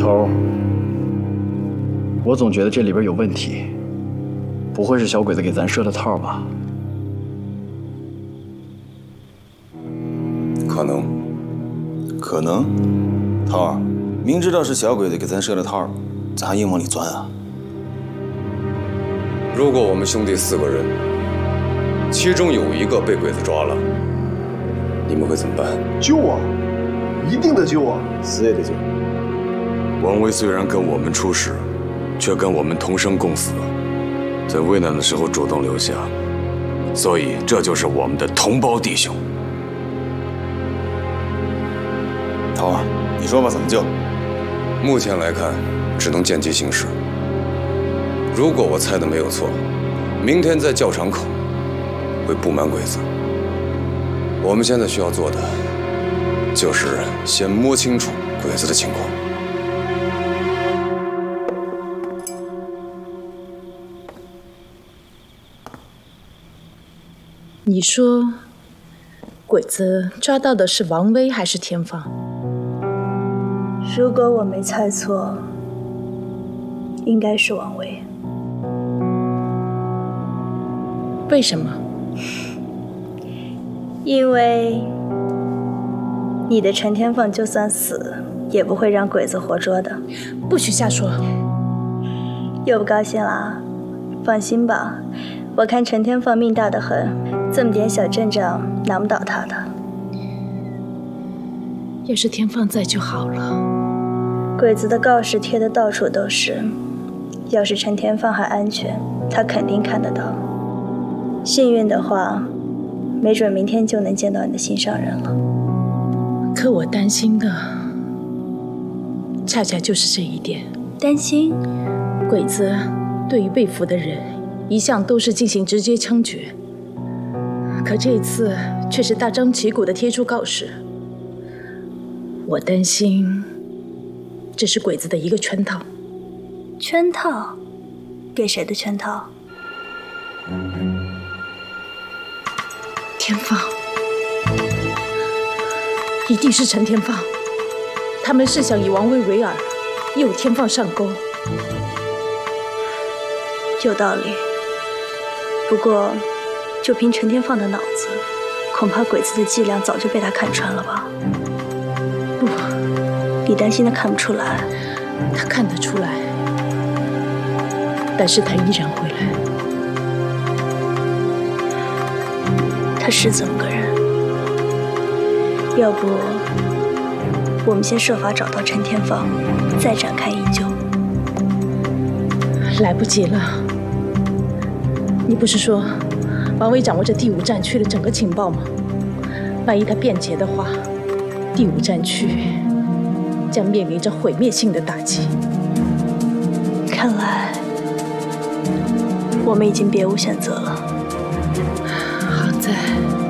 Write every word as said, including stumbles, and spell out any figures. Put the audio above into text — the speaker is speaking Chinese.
头，我总觉得这里边有问题，不会是小鬼子给咱设的套吧？ 可能，可能。头儿，明知道是小鬼子给咱设的套，咱还硬往里钻啊？ 如果我们兄弟四个人，其中有一个被鬼子抓了，你们会怎么办？ 救啊！一定得救啊！ 死也得救。 王威虽然跟我们出事，却跟我们同生共死，在危难的时候主动留下，所以这就是我们的同胞弟兄。 头儿，你说吧，怎么救？ 目前来看，只能见机行事。如果我猜的没有错，明天在教场口会布满鬼子。我们现在需要做的，就是先摸清楚鬼子的情况。 你说，鬼子抓到的是王威还是天放？ 如果我没猜错，应该是王威。 为什么？ 因为你的陈天放就算死，也不会让鬼子活捉的。 不许瞎说！ 又不高兴啦？放心吧，我看陈天放命大得很，这么点小阵仗难不倒他的。 要是天放在就好了。 鬼子的告示贴得到处都是，要是陈天放还安全，他肯定看得到。幸运的话，没准明天就能见到你的心上人了。 可我担心的，恰恰就是这一点。 担心？ 鬼子对于被俘的人，一向都是进行直接枪决，可这次却是大张旗鼓地贴出告示。我担心，这是鬼子的一个圈套。 圈套？给谁的圈套？ 天放，一定是陈天放。他们是想以王威为饵，诱天放上钩。 有道理。不过，就凭陈天放的脑子，恐怕鬼子的伎俩早就被他看穿了吧？ 不， 你担心他看不出来？ 他看得出来，但是他依然会来。 他是这么个人。要不，我们先设法找到陈天放，再展开营救。 来不及了。你不是说王威掌握着第五战区的整个情报吗？万一他变节的话，第五战区将面临着毁灭性的打击。 看来我们已经别无选择了。 好在